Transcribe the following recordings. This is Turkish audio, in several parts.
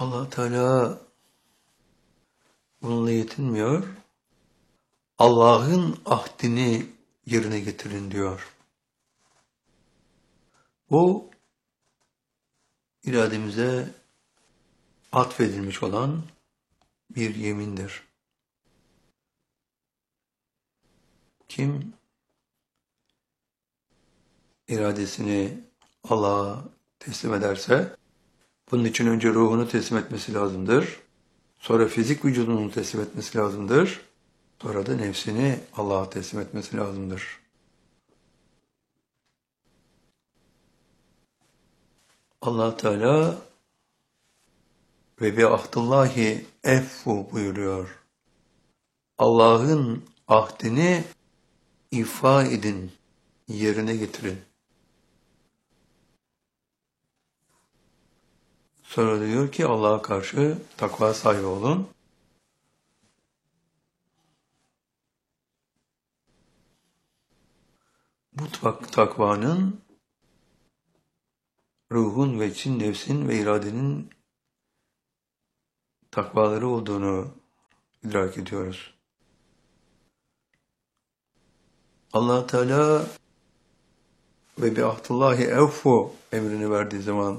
Allah Teala bununla yetinmiyor. Allah'ın ahdini yerine getirin diyor. Bu irademize atfedilmiş olan bir yemindir. Kim iradesini Allah'a teslim ederse, bunun için önce ruhunu teslim etmesi lazımdır. Sonra fizik vücudunu teslim etmesi lazımdır. Sonra da nefsini Allah'a teslim etmesi lazımdır. Allah Teala ve bi ahdillahi effu buyuruyor. Allah'ın ahdini ifa edin, yerine getirin. Sonra diyor ki Allah'a karşı takva sahibi olun. Bu takvanın ruhun ve için nefsin ve iradenin takvaları olduğunu idrak ediyoruz. Allah Teala ve bi ahdillahi evfu emrini verdiği zaman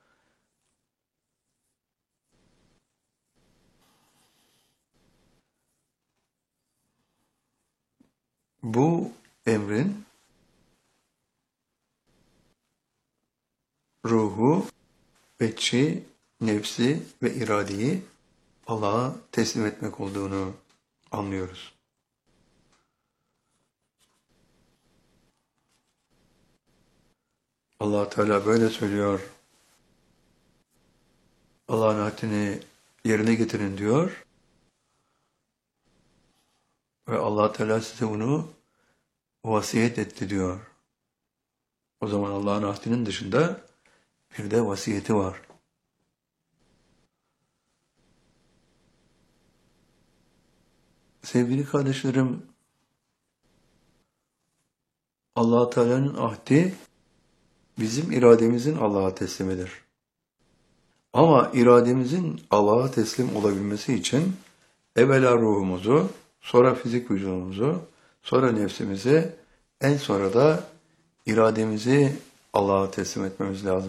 bu emrin ruhu, içi, nefsi ve iradeyi Allah'a teslim etmek olduğunu anlıyoruz. Allah Teala böyle söylüyor. Allah'ın ahdini yerine getirin diyor. Ve Allah Teala size bunu vasiyet etti diyor. O zaman Allah'ın ahdinin dışında bir de vasiyeti var. Sevgili kardeşlerim, Allah Teala'nın ahdi bizim irademizin Allah'a teslimidir. Ama irademizin Allah'a teslim olabilmesi için evvela ruhumuzu, sonra fizik vücudumuzu, sonra nefsimizi, en sonra da irademizi Allah'a teslim etmemiz lazım.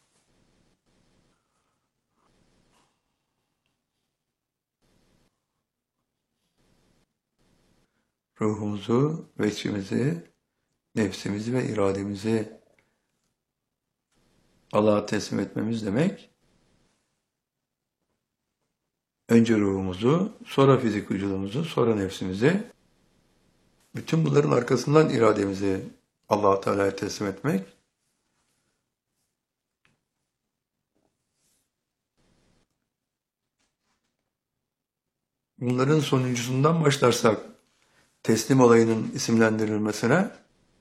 Ruhumuzu, içimizi, nefsimizi ve irademizi Allah'a teslim etmemiz demek, önce ruhumuzu, sonra fizik vücudumuzu, sonra nefsimizi, bütün bunların arkasından irademizi Allah-u Teala'ya teslim etmek. Bunların sonuncusundan başlarsak, teslim olayının isimlendirilmesine,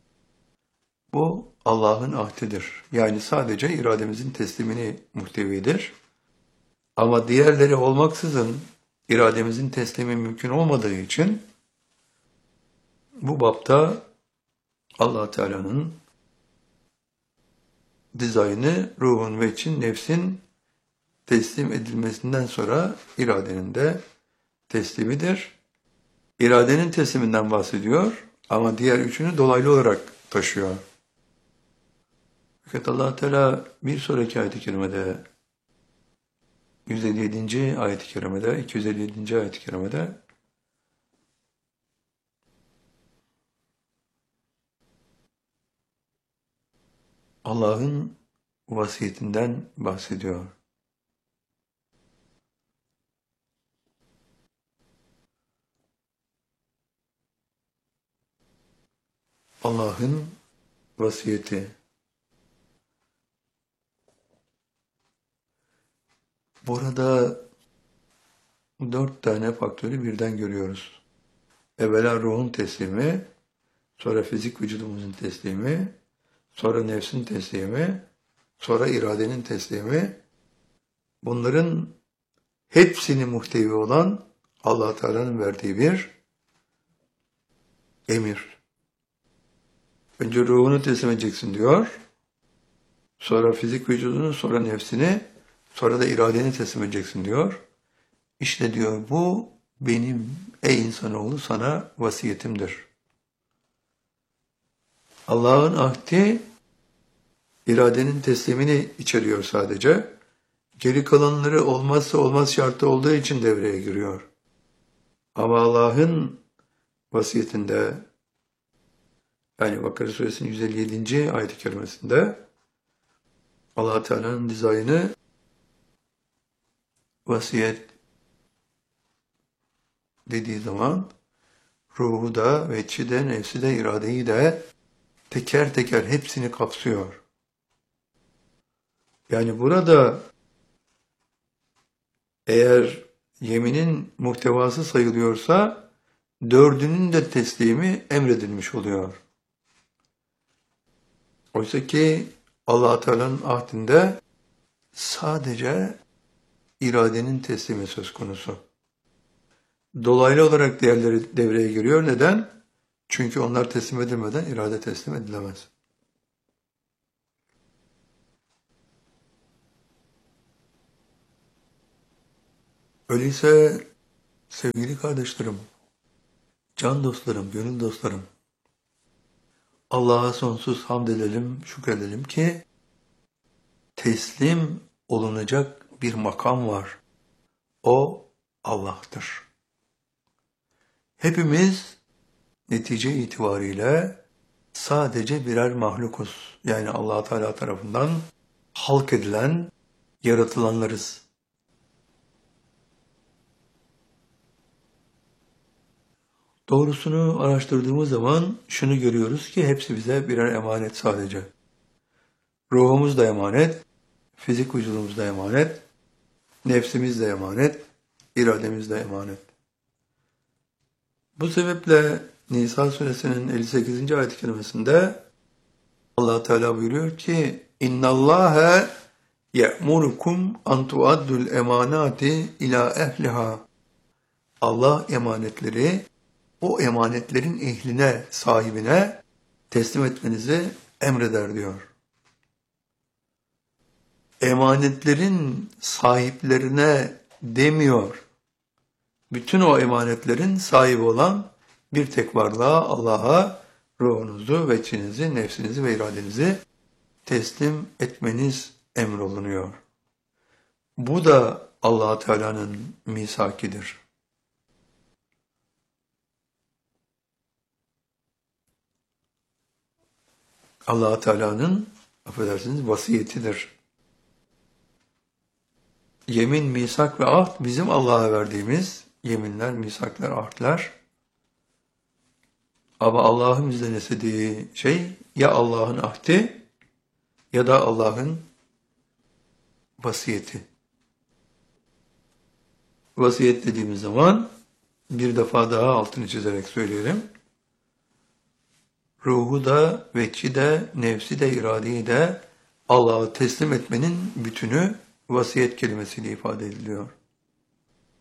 bu Allah'ın ahdidir. Yani sadece irademizin teslimini muhtevidir. Ama diğerleri olmaksızın irademizin teslimi mümkün olmadığı için bu bapta Allah Teala'nın dizaynı ruhun ve için nefsin teslim edilmesinden sonra iradenin de teslimidir. İradenin tesliminden bahsediyor ama diğer üçünü dolaylı olarak taşıyor. Fakat Allah Teala bir sonraki ayet-i kerimede 157. ayet-i kerimede, 257. ayet-i kerimede Allah'ın vasiyetinden bahsediyor. Allah'ın vasiyeti. Burada 4 tane faktörü birden görüyoruz. Evvela ruhun teslimi, sonra fizik vücudumuzun teslimi, sonra nefsin teslimi, sonra iradenin teslimi. Bunların hepsini muhtevi olan Allah Teala'nın verdiği bir emir. Önce ruhunu teslim edeceksin diyor. Sonra fizik vücudunu, sonra nefsini, Sonra da iradeni teslim edeceksin diyor. İşte diyor bu benim ey insanoğlu sana vasiyetimdir. Allah'ın ahdi iradenin teslimini içeriyor sadece. Geri kalanları olmazsa olmaz şartı olduğu için devreye giriyor. Ama Allah'ın vasiyetinde, yani Bakara Suresinin 157. ayet-i kerimesinde Allah Teala'nın dizaynı vasiyet dediği zaman ruhu da, vecci de, nefsi de, iradeyi de teker teker hepsini kapsıyor. Yani burada eğer yeminin muhtevası sayılıyorsa dördünün de teslimi emredilmiş oluyor. Oysa ki Allah Teala'nın ahdinde sadece iradenin teslimi söz konusu. Dolaylı olarak diğerleri devreye giriyor. Neden? Çünkü onlar teslim edilmeden irade teslim edilemez. Öyleyse sevgili kardeşlerim, can dostlarım, gönül dostlarım, Allah'a sonsuz hamd edelim, şükredelim ki teslim olunacak bir makam var. O Allah'tır. Hepimiz netice itibariyle sadece birer mahlukuz. Yani Allah Teala tarafından halk edilen yaratılanlarız. Doğrusunu araştırdığımız zaman şunu görüyoruz ki hepsi bize birer emanet sadece. Ruhumuz da emanet, fizik vücudumuz da emanet, nefsimiz de emanet, irademiz de emanet. Bu sebeple Nisa suresinin 58. ayet-i kerimesinde Allah Teala buyuruyor ki İnna Allaha ye'murukum an tu'addul emanati ila ehliha. Allah emanetleri o emanetlerin ehline, sahibine teslim etmenizi emreder diyor. Emanetlerin sahiplerine demiyor. Bütün o emanetlerin sahibi olan bir tek varlığa, Allah'a ruhunuzu, veçinizi, nefsinizi ve iradenizi teslim etmeniz emrolunuyor. Bu da Allah Teala'nın misakidir. Allah Teala'nın, affedersiniz, vasiyetidir. Yemin, misak ve ahd bizim Allah'a verdiğimiz yeminler, misaklar, ahdler. Ama Allah'ın bizden istediği şey ya Allah'ın ahdi ya da Allah'ın vasiyeti. Vasiyet dediğimiz zaman bir defa daha altını çizerek söyleyelim. Ruhu da, vecci de, nefsi de, iradeyi de Allah'a teslim etmenin bütünü vasiyet kelimesiyle ifade ediliyor.